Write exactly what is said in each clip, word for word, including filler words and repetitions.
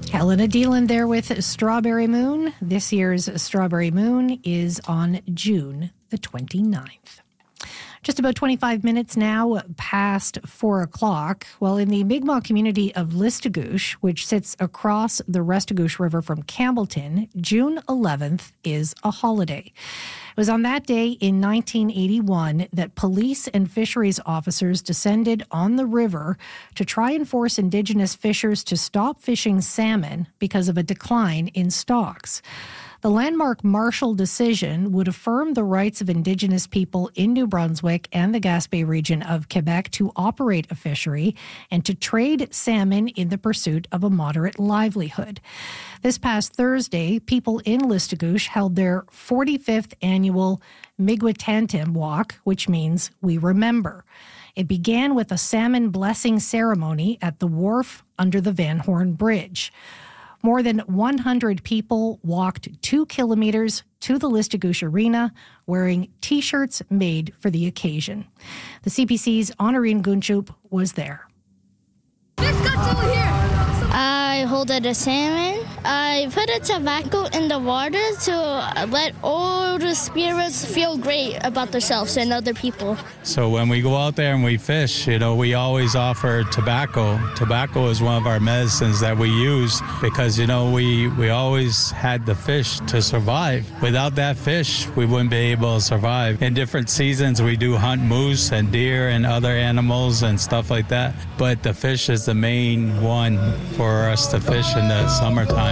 Helena Dealand there with Strawberry Moon. This year's Strawberry Moon is on June the twenty-ninth. Just about twenty-five minutes now past four o'clock. Well, in the Mi'kmaq community of Listigouche, which sits across the Restigouche River from Campbellton, June eleventh is a holiday. It was on that day in nineteen eighty-one that police and fisheries officers descended on the river to try and force Indigenous fishers to stop fishing salmon because of a decline in stocks. The landmark Marshall decision would affirm the rights of Indigenous people in New Brunswick and the Gaspé region of Quebec to operate a fishery and to trade salmon in the pursuit of a moderate livelihood. This past Thursday, people in Listigouche held their forty-fifth annual Miigwech Walk, which means we remember. It began with a salmon blessing ceremony at the wharf under the Van Horn Bridge. More than one hundred people walked two kilometers to the Listigouche Arena wearing T-shirts made for the occasion. The C P C's Honorine Gunchup was there. I hold a salmon. I put a tobacco in the water to let all the spirits feel great about themselves and other people. So when we go out there and we fish, you know, we always offer tobacco. Tobacco is one of our medicines that we use because, you know, we, we always had the fish to survive. Without that fish, we wouldn't be able to survive. In different seasons, we do hunt moose and deer and other animals and stuff like that. But the fish is the main one for us to fish in the summertime.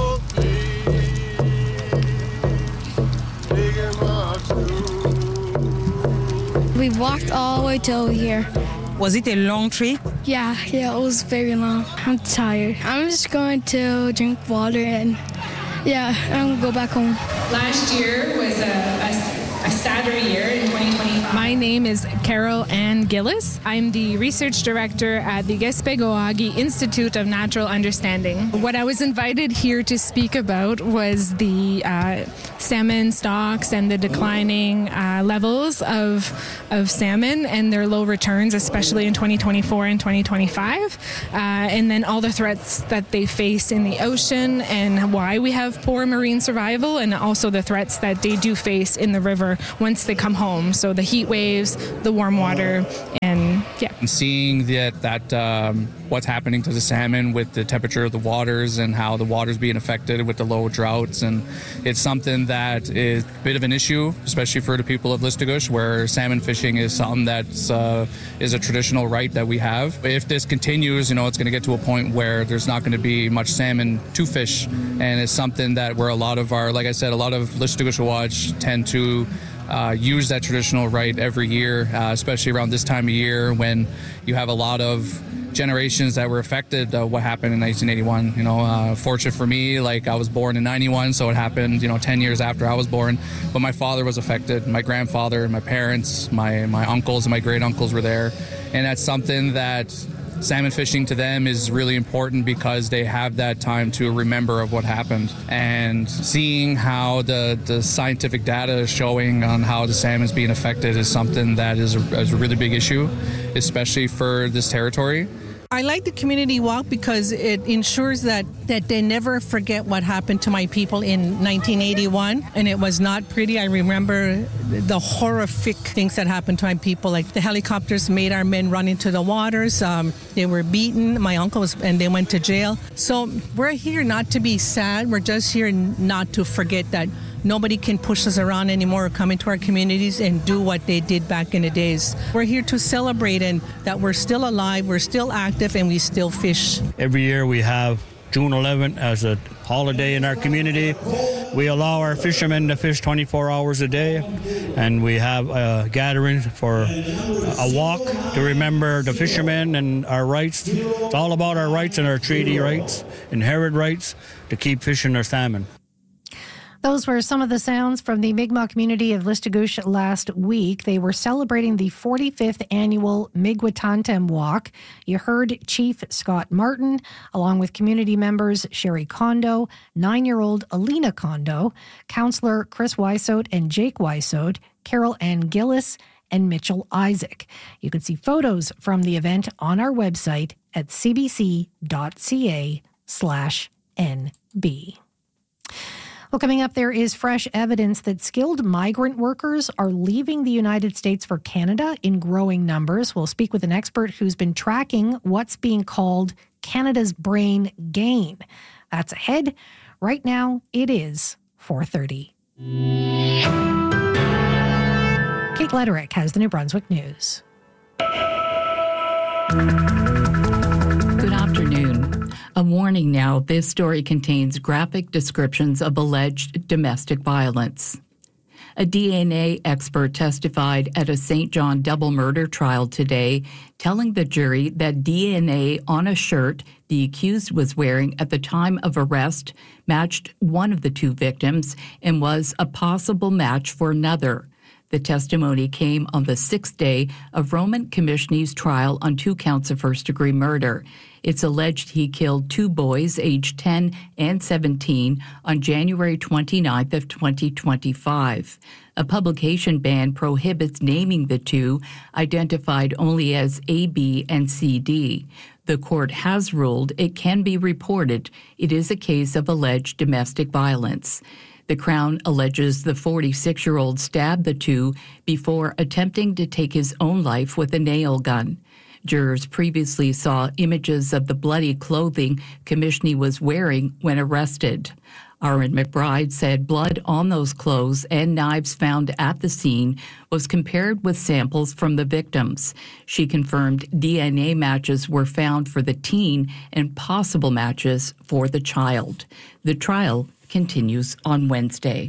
We walked all the way till here. Was it a long trip? Yeah, yeah, it was very long. I'm tired. I'm just going to drink water and, yeah, I'm going to go back home. Last year was a, a, a sadder year in twenty twenty-five. My name is Carol Ann Gillis. I'm the research director at the Gaspé-Goagi Institute of Natural Understanding. What I was invited here to speak about was the uh, salmon stocks and the declining uh, levels of of salmon and their low returns, especially in twenty twenty-four and twenty twenty-five, uh, and then all the threats that they face in the ocean and why we have poor marine survival, and also the threats that they do face in the river once they come home. So the heat waves, the warm water, and yeah. And seeing that, that um, what's happening to the salmon with the temperature of the waters and how the water's being affected with the low droughts, and it's something that is a bit of an issue, especially for the people of Listigouche, where salmon fishing is something that's uh, is a traditional right that we have. If this continues, you know, it's going to get to a point where there's not going to be much salmon to fish, and it's something that where a lot of our, like I said, a lot of Listigouche Watch tend to Uh, use that traditional right every year, uh, especially around this time of year when you have a lot of generations that were affected. Uh, what happened in nineteen eighty-one, you know, uh, fortunate for me, like I was born in ninety-one, so it happened, you know, ten years after I was born. But my father was affected, my grandfather, my parents, my, my uncles and my great uncles were there. And that's something that salmon fishing to them is really important because they have that time to remember of what happened. And seeing how the, the scientific data is showing on how the salmon is being affected is something that is a, is a really big issue, especially for this territory. I like the community walk because it ensures that, that they never forget what happened to my people in nineteen eighty-one. And it was not pretty. I remember the horrific things that happened to my people. Like the helicopters made our men run into the waters. Um, they were beaten. My uncle was, and they went to jail. So we're here not to be sad. We're just here not to forget that nobody can push us around anymore or come into our communities and do what they did back in the days. We're here to celebrate and that we're still alive, we're still active, and we still fish. Every year we have June eleventh as a holiday in our community. We allow our fishermen to fish twenty-four hours a day, and we have a gathering for a walk to remember the fishermen and our rights. It's all about our rights and our treaty rights, inherent rights to keep fishing our salmon. Those were some of the sounds from the Mi'kmaq community of Listigouche last week. They were celebrating the forty-fifth annual Miigwech Walk. You heard Chief Scott Martin, along with community members Sherry Kondo, nine-year-old Alina Kondo, Councillor Chris Wiseout and Jake Wiseout, Carol Ann Gillis, and Mitchell Isaac. You can see photos from the event on our website at cbc.ca slash N B. Well, coming up, there is fresh evidence that skilled migrant workers are leaving the United States for Canada in growing numbers. We'll speak with an expert who's been tracking what's being called Canada's brain gain. That's ahead. Right now, it is four thirty. Kate Lederick has the New Brunswick News. Good afternoon. A warning now, this story contains graphic descriptions of alleged domestic violence. A D N A expert testified at a Saint John double murder trial today, telling the jury that D N A on a shirt the accused was wearing at the time of arrest matched one of the two victims and was a possible match for another. The testimony came on the sixth day of Roman Komishny's trial on two counts of first-degree murder. It's alleged he killed two boys aged ten and seventeen on January twenty-ninth of twenty twenty-five. A publication ban prohibits naming the two, identified only as A, B, and C D. The court has ruled it can be reported. It is a case of alleged domestic violence. The Crown alleges the forty-six-year-old stabbed the two before attempting to take his own life with a nail gun. Jurors previously saw images of the bloody clothing Komishny was wearing when arrested. Aaron McBride said blood on those clothes and knives found at the scene was compared with samples from the victims. She confirmed D N A matches were found for the teen and possible matches for the child. The trial continues on Wednesday.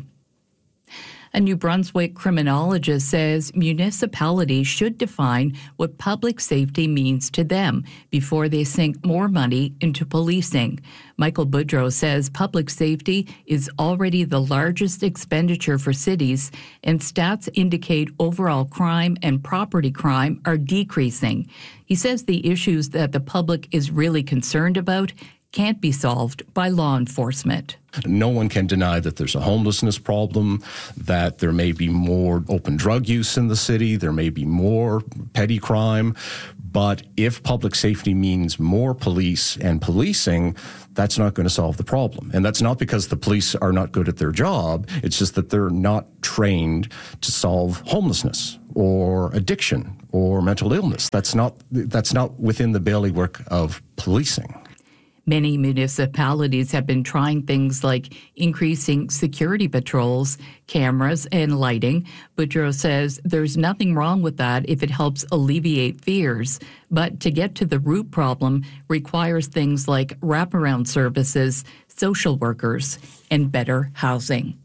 A New Brunswick criminologist says municipalities should define what public safety means to them before they sink more money into policing. Michael Boudreau says public safety is already the largest expenditure for cities, and stats indicate overall crime and property crime are decreasing. He says the issues that the public is really concerned about can't be solved by law enforcement. No one can deny that there's a homelessness problem, that there may be more open drug use in the city, there may be more petty crime, but if public safety means more police and policing, that's not going to solve the problem. And that's not because the police are not good at their job, it's just that they're not trained to solve homelessness or addiction or mental illness. That's not, that's not within the bailiwick of policing. Many municipalities have been trying things like increasing security patrols, cameras, and lighting. Boudreau says there's nothing wrong with that if it helps alleviate fears. But to get to the root problem requires things like wraparound services, social workers, and better housing.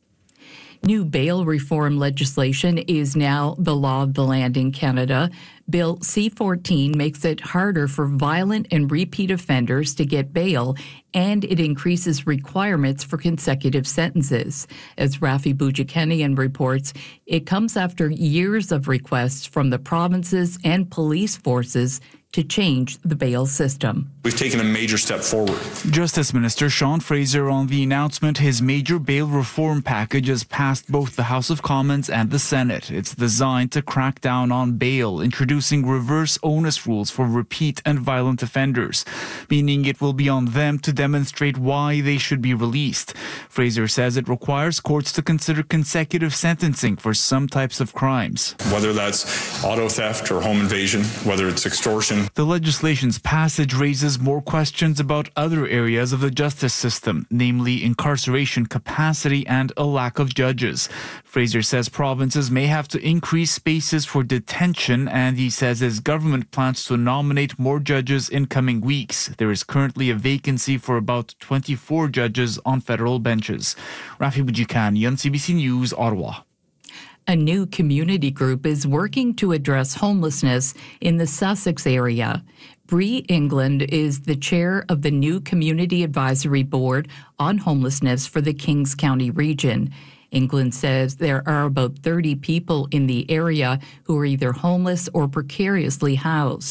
New bail reform legislation is now the law of the land in Canada. Bill C fourteen makes it harder for violent and repeat offenders to get bail, and it increases requirements for consecutive sentences. As Rafi Boudjikanian reports, it comes after years of requests from the provinces and police forces to change the bail system. We've taken a major step forward. Justice Minister Sean Fraser on the announcement his major bail reform package has passed both the House of Commons and the Senate. It's designed to crack down on bail, introducing reverse onus rules for repeat and violent offenders, meaning it will be on them to demonstrate why they should be released. Fraser says it requires courts to consider consecutive sentencing for some types of crimes. Whether that's auto theft or home invasion, whether it's extortion. The legislation's passage raises more questions about other areas of the justice system, namely incarceration capacity and a lack of judges. Fraser says provinces may have to increase spaces for detention, and he says his government plans to nominate more judges in coming weeks. There is currently a vacancy for about twenty-four judges on federal benches. Rafi Boudjikanian, C B C News, Ottawa. A new community group is working to address homelessness in the Sussex area. Bree England is the chair of the new Community Advisory Board on Homelessness for the Kings County region. England says there are about thirty people in the area who are either homeless or precariously housed.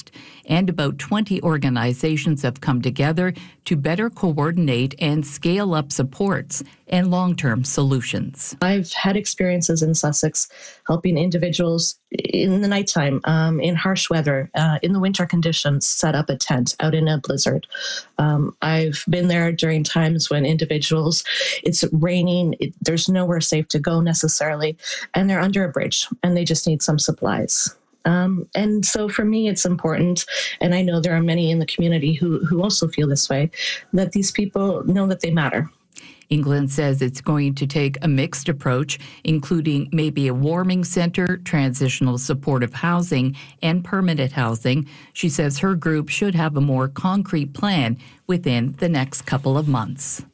and about twenty organizations have come together to better coordinate and scale up supports and long-term solutions. I've had experiences in Sussex helping individuals in the nighttime, um, in harsh weather, uh, in the winter conditions, set up a tent out in a blizzard. Um, I've been there during times when individuals, it's raining, it, there's nowhere safe to go necessarily, and they're under a bridge and they just need some supplies. Um, and so for me, it's important, and I know there are many in the community who, who also feel this way, that these people know that they matter. England says it's going to take a mixed approach, including maybe a warming center, transitional supportive housing, and permanent housing. She says her group should have a more concrete plan within the next couple of months.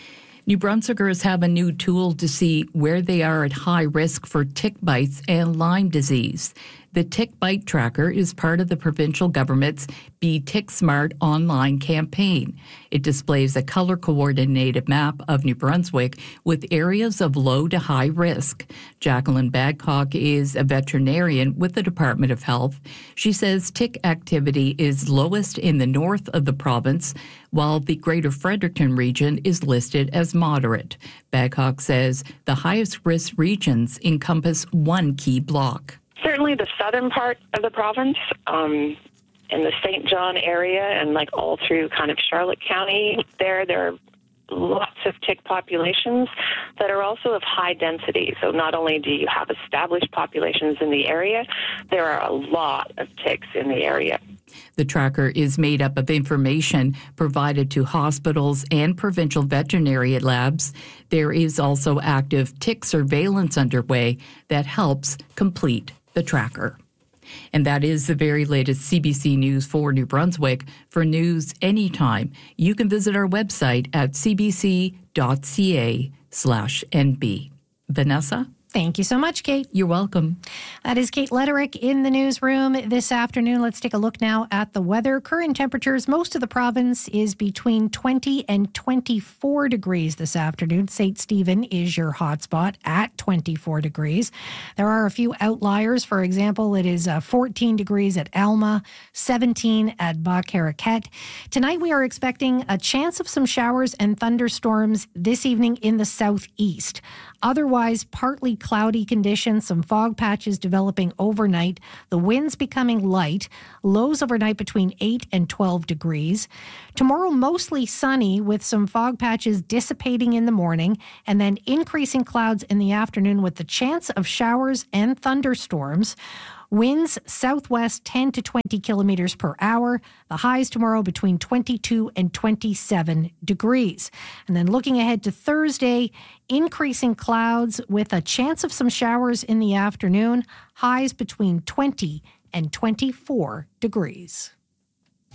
New Brunswickers have a new tool to see where they are at high risk for tick bites and Lyme disease. The Tick Bite Tracker is part of the provincial government's Be Tick Smart online campaign. It displays a color-coordinated map of New Brunswick with areas of low to high risk. Jacqueline Badcock is a veterinarian with the Department of Health. She says tick activity is lowest in the north of the province, while the Greater Fredericton region is listed as moderate. Badcock says the highest risk regions encompass one key block. Certainly the southern part of the province, um, in the Saint John area and like all through kind of Charlotte County, there, there are lots of tick populations that are also of high density. So not only do you have established populations in the area, there are a lot of ticks in the area. The tracker is made up of information provided to hospitals and provincial veterinary labs. There is also active tick surveillance underway that helps complete the tracker. And that is the very latest C B C News for New Brunswick. For news anytime, you can visit our website at cbc.ca slash NB. Vanessa? Thank you so much, Kate. You're welcome. That is Kate Lederick in the newsroom this afternoon. Let's take a look now at the weather. Current temperatures, most of the province is between twenty and twenty-four degrees this afternoon. Saint Stephen is your hotspot at twenty-four degrees. There are a few outliers. For example, it is uh, fourteen degrees at Alma, seventeen at Bas-Caraquet. Tonight we are expecting a chance of some showers and thunderstorms this evening in the southeast. Otherwise, partly cloudy conditions, some fog patches developing overnight, the winds becoming light, lows overnight between eight and twelve degrees. Tomorrow, mostly sunny with some fog patches dissipating in the morning and then increasing clouds in the afternoon with the chance of showers and thunderstorms. Winds southwest ten to twenty kilometers per hour. The highs tomorrow between twenty-two and twenty-seven degrees. And then looking ahead to Thursday, increasing clouds with a chance of some showers in the afternoon. Highs between twenty and twenty-four degrees.